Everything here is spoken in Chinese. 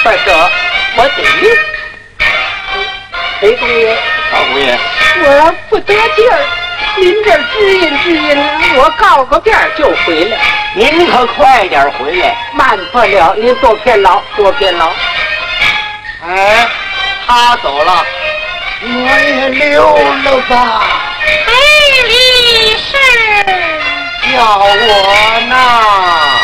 说这我得命。裴公爷， 老姑爷， 我不得劲儿，您这指引指引，我告个遍就回来。 您可快点回来， 慢不了，您多偏劳，多偏劳。 哎，他走了，我也溜了吧。 赔礼是叫我呢。